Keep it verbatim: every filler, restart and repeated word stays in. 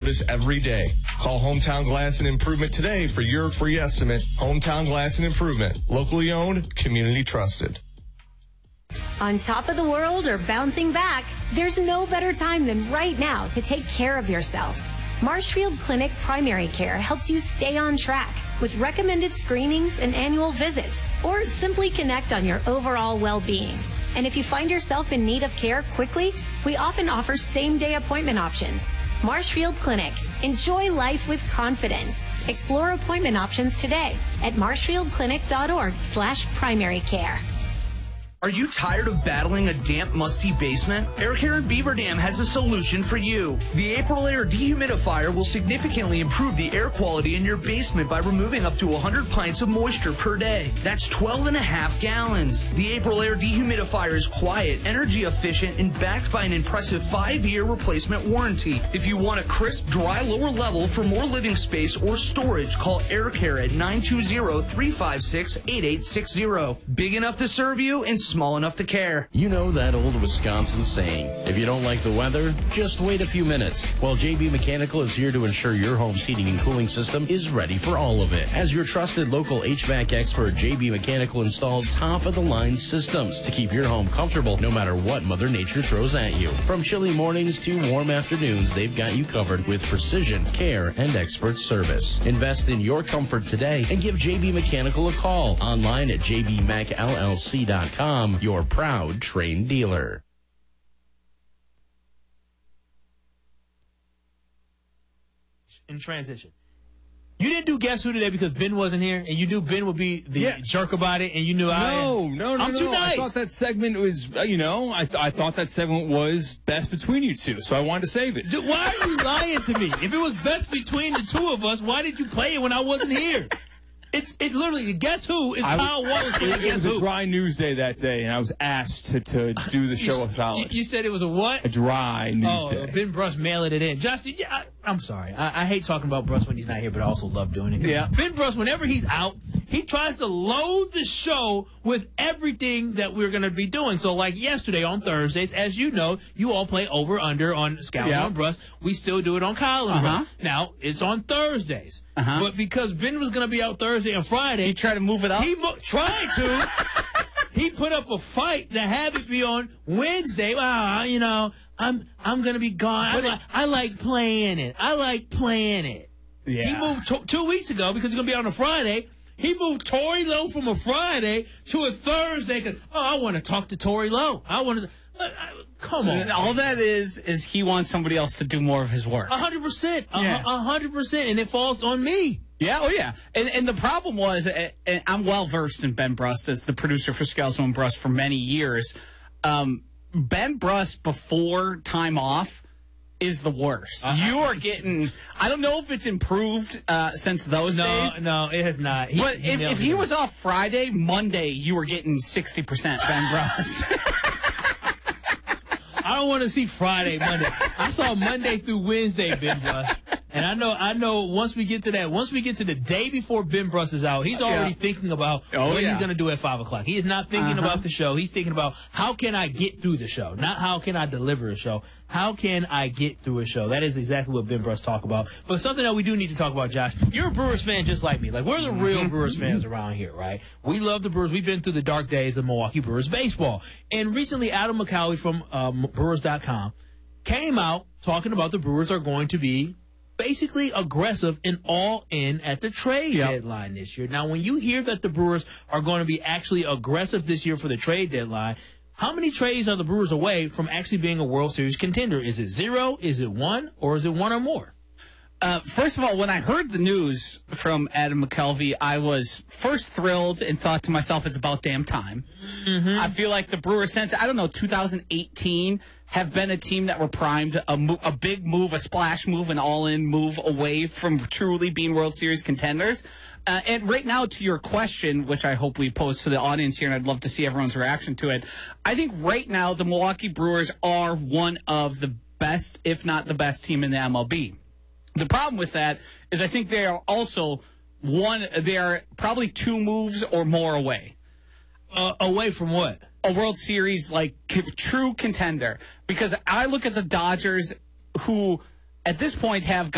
service every day. Call Hometown Glass and Improvement today for your free estimate. Hometown Glass and Improvement. Locally owned, community trusted. On top of the world or bouncing back, there's no better time than right now to take care of yourself. Marshfield Clinic Primary Care helps you stay on track with recommended screenings and annual visits, or simply connect on your overall well-being. And if you find yourself in need of care quickly, we often offer same-day appointment options. Marshfield Clinic. Enjoy life with confidence. Explore appointment options today at marshfieldclinic.org slash primary care. Are you tired of battling a damp, musty basement? Air Care in Beaver Dam has a solution for you. The April Air Dehumidifier will significantly improve the air quality in your basement by removing up to one hundred pints of moisture per day. That's twelve and a half gallons. The April Air Dehumidifier is quiet, energy efficient, and backed by an impressive five-year replacement warranty. If you want a crisp, dry lower level for more living space or storage, call Air Care at nine two zero, three five six, eight eight six zero. Big enough to serve you and small enough to care. You know that old Wisconsin saying, if you don't like the weather, just wait a few minutes. Well, J B Mechanical is here to ensure your home's heating and cooling system is ready for all of it. As your trusted local H V A C expert, J B Mechanical installs top-of-the-line systems to keep your home comfortable no matter what Mother Nature throws at you. From chilly mornings to warm afternoons, they've got you covered with precision, care, and expert service. Invest in your comfort today and give J B Mechanical a call online at j b mac l l c dot com. Your proud Trane dealer. In transition, you didn't do Guess Who today because Ben wasn't here, and you knew Ben would be the yeah. jerk about it, and you knew no, I. No, no, no, I'm no. too nice. I thought that segment was, uh, you know, I, th- I thought that segment was best between you two, so I wanted to save it. Dude, why are you lying to me? If it was best between the two of us, why did you play it when I wasn't here? It's it literally, Guess Who is I, Kyle Wallace. It, it Guess was Who. a dry news day that day, and I was asked to, to do the show of solid. You, you said it was a what? A dry news oh, day. Ben Bruss mailing it in. Josh, yeah, I, I'm sorry. I, I hate talking about Bruss when he's not here, but I also love doing it. Yeah. Ben Bruss, whenever he's out, he tries to load the show with everything that we're going to be doing. So, like yesterday on Thursdays, as you know, you all play over-under on Scout yeah. and Bruss. We still do it on Kyle and uh-huh. Bruss. Now, it's on Thursdays. Uh-huh. But because Ben was going to be out Thursday and Friday, he tried to move it up? He mo- tried to. He put up a fight to have it be on Wednesday. Wow, you know, I'm I'm going to be gone. I, li- I like playing it. I like playing it. Yeah. He moved to- two weeks ago because he's going to be on a Friday. He moved Tory Lowe from a Friday to a Thursday. Cause, oh, I want to talk to Tory Lowe. I want to. Uh, come on. All that is is he wants somebody else to do more of his work. A hundred percent. A Yeah. hundred percent, and it falls on me. Yeah, oh yeah. And and the problem was, and I'm well versed in Ben Brust as the producer for Scalzo and Brust for many years. Um, Ben Brust before time off is the worst. Uh, you are getting. I don't know if it's improved uh, since those no, days. No, it has not. He, but he if, if he was off Friday, Monday, you were getting sixty percent Ben Brust. I don't want to see Friday, Monday. I saw Monday through Wednesday, Ben Brust. And I know, I know. Once we get to that, once we get to the day before Ben Brust is out, he's already yeah. thinking about oh, what yeah. he's going to do at five o'clock. He is not thinking uh-huh. about the show. He's thinking about how can I get through the show, not how can I deliver a show. How can I get through a show? That is exactly what Ben Brust talk about. But something that we do need to talk about, Josh. You're a Brewers fan just like me. Like we're the real Brewers fans around here, right? We love the Brewers. We've been through the dark days of Milwaukee Brewers baseball. And recently, Adam McCallie from um, Brewers dot com came out talking about the Brewers are going to be basically aggressive and all in at the trade yep. deadline this year. Now, when you hear that the Brewers are going to be actually aggressive this year for the trade deadline, how many trades are the Brewers away from actually being a World Series contender? Is it zero? Is it one? Or is it one or more? Uh, first of all, when I heard the news from Adam McCalvy, I was first thrilled and thought to myself, it's about damn time. Mm-hmm. I feel like the Brewers since, I don't know, two thousand eighteen have been a team that were primed, a, mo- a big move, a splash move, an all-in move away from truly being World Series contenders. Uh, and right now, to your question, which I hope we pose to the audience here, and I'd love to see everyone's reaction to it, I think right now the Milwaukee Brewers are one of the best, if not the best team in the M L B. The problem with that is I think they are also one, they are probably two moves or more away. Uh, away from what? A World Series, like, c- true contender. Because I look at the Dodgers, who at this point have